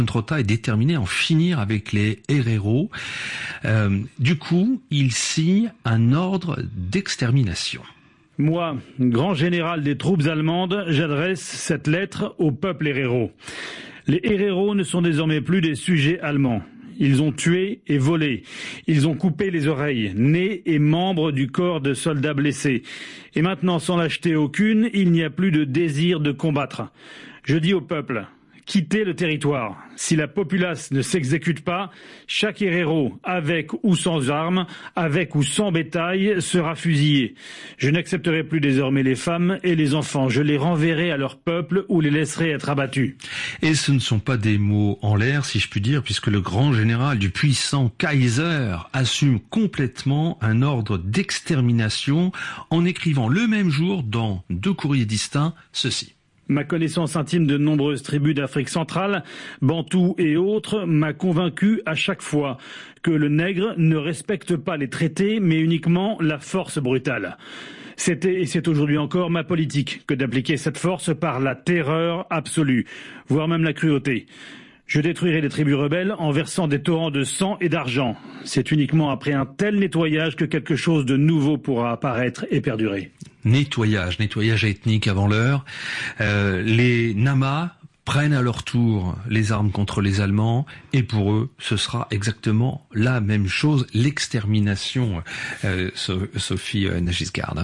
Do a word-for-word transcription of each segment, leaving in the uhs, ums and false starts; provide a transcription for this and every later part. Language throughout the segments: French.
Trota est déterminé à en finir avec les héréros. Euh, du coup, il signe un ordre d'extermination. Moi, grand général des troupes allemandes, j'adresse cette lettre au peuple héréro. Les héréros ne sont désormais plus des sujets allemands. Ils ont tué et volé. Ils ont coupé les oreilles, nez et membres du corps de soldats blessés. Et maintenant, sans lâcheté aucune, il n'y a plus de désir de combattre. Je dis au peuple, quittez le territoire. Si la populace ne s'exécute pas, chaque héréro, avec ou sans armes, avec ou sans bétail, sera fusillé. Je n'accepterai plus désormais les femmes et les enfants. Je les renverrai à leur peuple ou les laisserai être abattus. Et ce ne sont pas des mots en l'air, si je puis dire, puisque le grand général du puissant Kaiser assume complètement un ordre d'extermination en écrivant le même jour, dans deux courriers distincts, ceci. Ma connaissance intime de nombreuses tribus d'Afrique centrale, bantous et autres, m'a convaincu à chaque fois que le nègre ne respecte pas les traités, mais uniquement la force brutale. C'était et c'est aujourd'hui encore ma politique que d'appliquer cette force par la terreur absolue, voire même la cruauté. Je détruirai les tribus rebelles en versant des torrents de sang et d'argent. C'est uniquement après un tel nettoyage que quelque chose de nouveau pourra apparaître et perdurer. Nettoyage, nettoyage ethnique avant l'heure. Euh, les Nama prennent à leur tour les armes contre les Allemands et pour eux, ce sera exactement la même chose, l'extermination, euh, Sophie Nagisgard.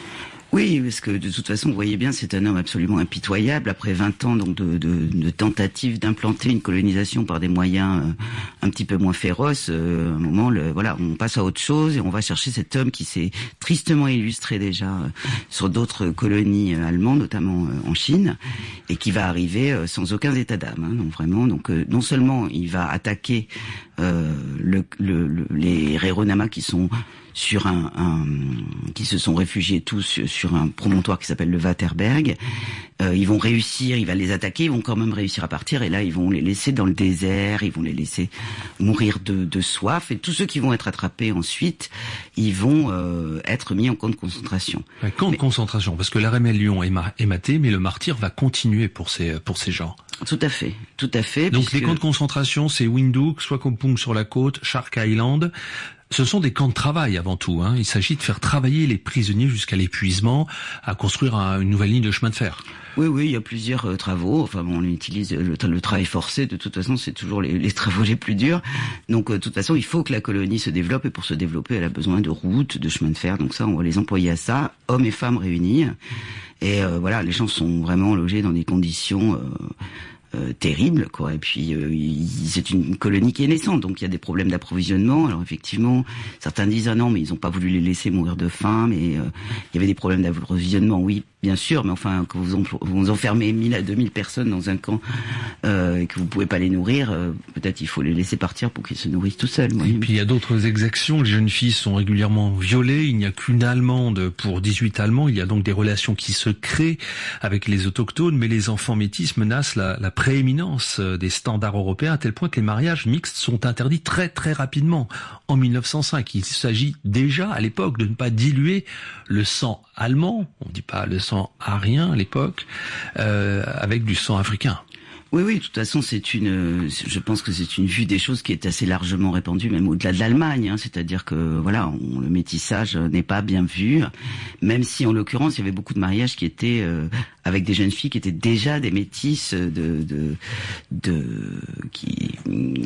Oui, parce que de toute façon, vous voyez bien, c'est un homme absolument impitoyable. Après vingt ans donc de, de, de tentatives d'implanter une colonisation par des moyens euh, un petit peu moins féroces, euh, à un moment, le, voilà, on passe à autre chose et on va chercher cet homme qui s'est tristement illustré déjà euh, sur d'autres colonies euh, allemandes, notamment euh, en Chine, et qui va arriver euh, sans aucun état d'âme. Hein, donc vraiment, donc euh, non seulement il va attaquer euh, le, le, le, les Héréro-Nama qui sont sur un, un qui se sont réfugiés tous sur un promontoire qui s'appelle le Waterberg. Euh, ils vont réussir, il va les attaquer, ils vont quand même réussir à partir et là ils vont les laisser dans le désert, ils vont les laisser mourir de, de soif et tous ceux qui vont être attrapés ensuite, ils vont euh, être mis en camp de concentration. Un camp mais, de concentration, parce que la rébellion est, ma- est matée, mais le martyre va continuer pour ces pour ces gens. Tout à fait, tout à fait. Donc puisque... les camps de concentration, c'est Windhoek, Swakopmund sur la côte, Shark Island. Ce sont des camps de travail avant tout. Hein. Il s'agit de faire travailler les prisonniers jusqu'à l'épuisement, à construire un, une nouvelle ligne de chemin de fer. Oui, oui, il y a plusieurs euh, travaux. Enfin, bon, on utilise le, le travail forcé. De toute façon, c'est toujours les, les travaux les plus durs. Donc, euh, de toute façon, il faut que la colonie se développe. Et pour se développer, elle a besoin de routes, de chemins de fer. Donc ça, on va les employer à ça, hommes et femmes réunis. Et euh, voilà, les gens sont vraiment logés dans des conditions... Euh, Euh, terrible, quoi. Et puis euh, il, c'est une colonie qui est naissante, donc il y a des problèmes d'approvisionnement. Alors effectivement, certains disent ah non, mais ils n'ont pas voulu les laisser mourir de faim, mais euh, il y avait des problèmes d'approvisionnement, oui, bien sûr, mais enfin quand vous, emplo- vous enfermez mille à deux mille personnes dans un camp euh, et que vous pouvez pas les nourrir, euh, peut-être il faut les laisser partir pour qu'ils se nourrissent tout seuls. Oui. Et puis il y a d'autres exactions. Les jeunes filles sont régulièrement violées. Il n'y a qu'une Allemande pour dix-huit Allemands. Il y a donc des relations qui se créent avec les autochtones, mais les enfants métis menacent la, la prééminence des standards européens à tel point que les mariages mixtes sont interdits très très rapidement. En mille neuf cent cinq, il s'agit déjà à l'époque de ne pas diluer le sang allemand, on ne dit pas le sang arien à l'époque, euh, avec du sang africain. Oui, oui, de toute façon, c'est une, je pense que c'est une vue des choses qui est assez largement répandue, même au-delà de l'Allemagne. Hein, c'est-à-dire que voilà, on, le métissage n'est pas bien vu, même si en l'occurrence, il y avait beaucoup de mariages qui étaient euh, avec des jeunes filles qui étaient déjà des métisses de, de, de, qui,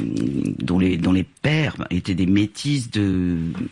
dont les, dont les pères étaient des métisses de.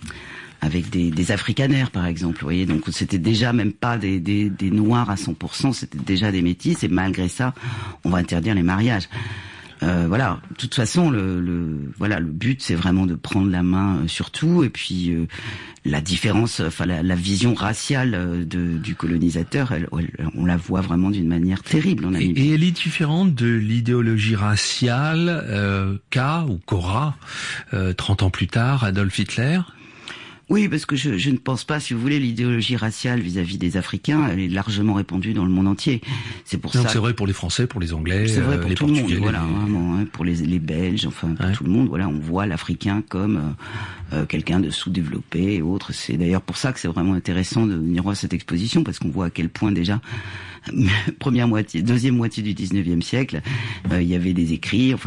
Avec des, des africanaires, par exemple, vous voyez, donc c'était déjà même pas des, des, des noirs à cent pour cent, c'était déjà des métis, et malgré ça, on va interdire les mariages. Euh, voilà, de toute façon, le, le, voilà, le but, c'est vraiment de prendre la main euh, sur tout, et puis euh, la différence, enfin la, la vision raciale euh, de, du colonisateur, elle, elle, on la voit vraiment d'une manière terrible. En et, et elle est différente de l'idéologie raciale euh, qu'a ou qu'aura euh, trente ans plus tard Adolf Hitler. Oui, parce que je, je ne pense pas, si vous voulez, l'idéologie raciale vis-à-vis des Africains, elle est largement répandue dans le monde entier. C'est pour Donc ça. C'est vrai pour les Français, pour les Anglais, c'est vrai pour les tout Portugais, le monde, voilà, les... vraiment, hein, pour les, les Belges, enfin pour ouais. tout le monde. Voilà, on voit l'Africain comme euh, euh, quelqu'un de sous-développé et autres. C'est d'ailleurs pour ça que c'est vraiment intéressant de venir voir cette exposition, parce qu'on voit à quel point déjà première moitié, deuxième moitié du dix-neuvième siècle, euh, il y avait des écrits. Enfin,